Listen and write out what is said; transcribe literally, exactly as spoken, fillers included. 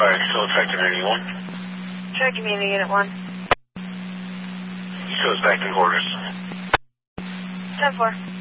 Fire still effective in Unit one. Sure, Community Unit one. Still back in quarters. ten four.